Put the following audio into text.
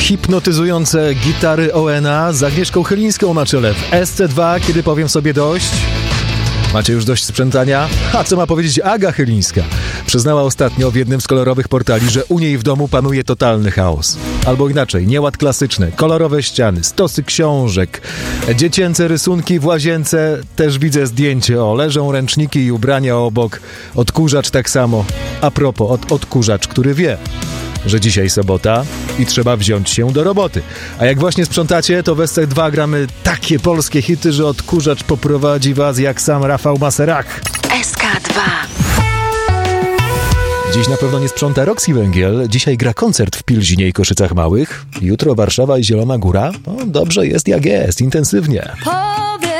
hipnotyzujące gitary Owena z Agnieszką Chylińską na czele w SC2, kiedy powiem sobie dość. Macie już dość sprzątania? A co ma powiedzieć Aga Chylińska? Przyznała ostatnio w jednym z kolorowych portali, że u niej w domu panuje totalny chaos. Albo inaczej, nieład klasyczny, kolorowe ściany, stosy książek, dziecięce rysunki w łazience, też widzę zdjęcie, leżą ręczniki i ubrania obok, odkurzacz tak samo. A propos, odkurzacz, który wie, że dzisiaj sobota i trzeba wziąć się do roboty. A jak właśnie sprzątacie, to w SC2 gramy takie polskie hity, że odkurzacz poprowadzi was jak sam Rafał Maserak. SK2. Dziś na pewno nie sprząta Roxy Węgiel. Dzisiaj gra koncert w Pilzinie i Koszycach Małych. Jutro Warszawa i Zielona Góra. No dobrze jest jak jest, intensywnie.